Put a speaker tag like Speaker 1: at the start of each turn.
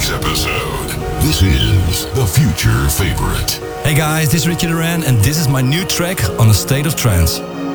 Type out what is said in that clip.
Speaker 1: week's episode. This is the Future Favorite.
Speaker 2: Hey guys, this is Richie Duran and this is my new track on the State of Trance.